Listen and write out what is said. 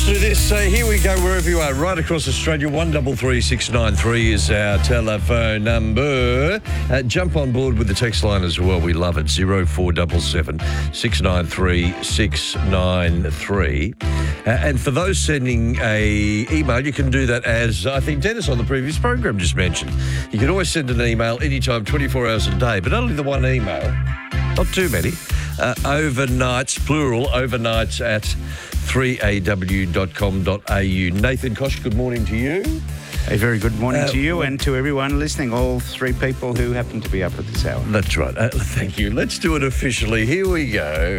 Let's do this. Here we go, wherever you are, right across Australia. 133693 is our telephone number. Jump on board with the text line as well. We love it. 0477 693 693. And for those sending a email, you can do that as I think Dennis on the previous program just mentioned. You can always send an email anytime, 24 hours a day, but only the one email. Not too many. Overnights, plural, overnights at 3aw.com.au. Nathan Koch, good morning to you. A very good morning to you and to everyone listening, all three people who happen to be up at this hour. That's right. Thank you. Let's do it officially. Here we go.